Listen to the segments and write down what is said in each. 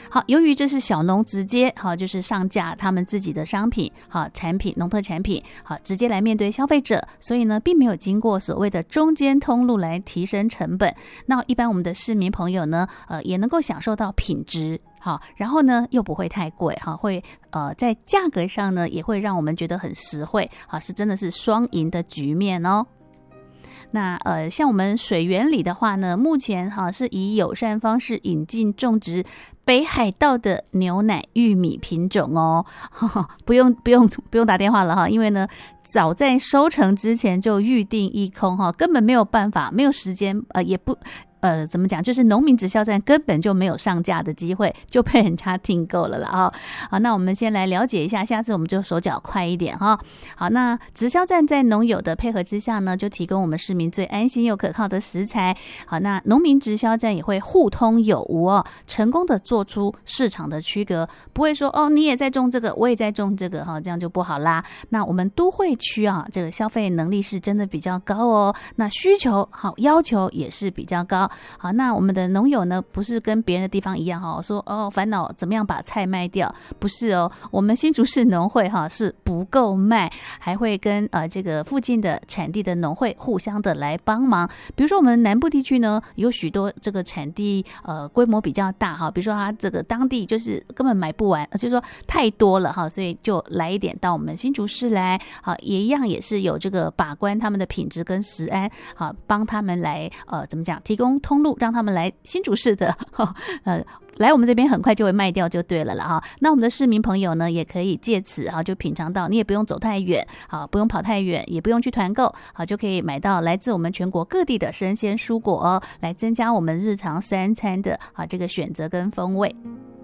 好，由于这是小农直接就是上架他们自己的商品产品农特产品直接来面对消费者，所以呢并没有经过所谓的中间通路来提升成本。那一般我们的市民朋友呢也能够享受到品质然后呢又不会太贵会在价格上呢也会让我们觉得很实惠是真的是双赢的局面哦。那像我们水源里的话呢，目前是以友善方式引进种植北海道的牛奶玉米品种哦，不用打电话了因为呢早在收成之前就预定一空根本没有办法，没有时间也不怎么讲，就是农民直销站根本就没有上架的机会，就被人家订购了啦好，那我们先来了解一下，下次我们就手脚快一点好，那直销站在农友的配合之下呢，就提供我们市民最安心又可靠的食材。好，那农民直销站也会互通有无成功的做出市场的区隔，不会说你也在种这个，我也在种这个这样就不好啦。那我们都会区这个消费能力是真的比较高那需求要求也是比较高。好，那我们的农友呢，不是跟别人的地方一样说烦恼怎么样把菜卖掉，不是我们新竹市农会是不够卖，还会跟这个附近的产地的农会互相的来帮忙。比如说我们南部地区呢，有许多这个产地规模比较大比如说它这个当地就是根本买不完，就是说太多了所以就来一点到我们新竹市来也一样也是有这个把关他们的品质跟食安帮他们来怎么讲提供通路，让他们来新竹市的来我们这边很快就会卖掉就对了啦那我们的市民朋友呢，也可以借此就品尝到，你也不用走太远不用跑太远，也不用去团购就可以买到来自我们全国各地的生鲜蔬果来增加我们日常三餐的这个选择跟风味。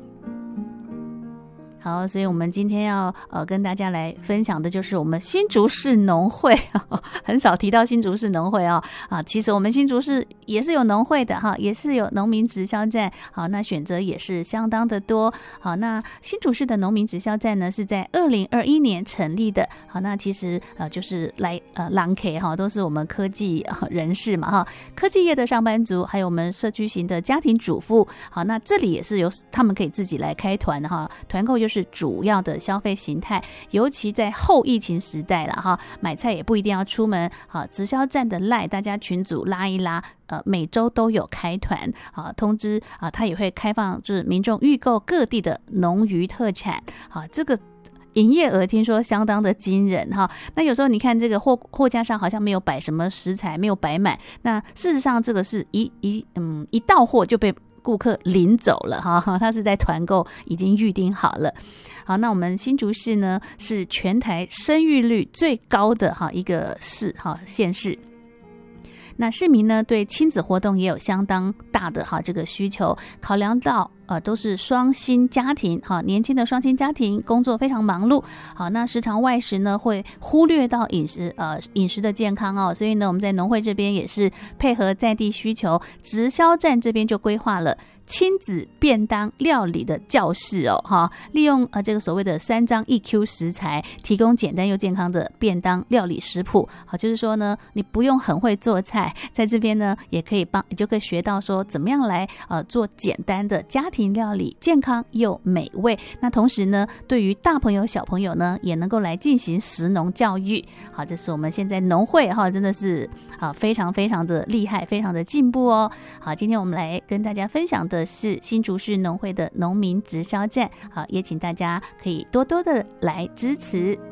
好，所以我们今天要跟大家来分享的就是我们新竹市农会很少提到新竹市农会其实我们新竹市也是有农会的也是有农民直销站那选择也是相当的多那新竹市的农民直销站呢是在2021年成立的那其实就是来朗 K 都是我们科技人士嘛科技业的上班族，还有我们社区型的家庭主妇那这里也是有他们可以自己来开团团购就是主要的消费形态，尤其在后疫情时代了买菜也不一定要出门直销站的 LINE 大家群组拉一拉每周都有开团通知它也会开放就是民众预购各地的农渔特产这个营业额听说相当的惊人那有时候你看这个货架上好像没有摆什么食材，没有摆满，那事实上这个是一到货就被顾客领走了他是在团购已经预定好了。好，那我们新竹市呢是全台生育率最高的一个市县市。那市民呢对亲子活动也有相当大的这个需求，考量到都是双薪家庭年轻的双薪家庭工作非常忙碌那时常外食呢会忽略到饮食的健康所以呢我们在农会这边也是配合在地需求，直销站这边就规划了亲子便当料理的教室利用这个所谓的3张 1Q 食材，提供简单又健康的便当料理食谱就是说呢你不用很会做菜，在这边呢也可以你就可以学到说怎么样来做简单的家庭料理，健康又美味。那同时呢对于大朋友小朋友呢也能够来进行食农教育。好，这是我们现在农会真的是非常非常的厉害，非常的进步好，今天我们来跟大家分享的是新竹市农会的农民直销站也请大家可以多多的来支持。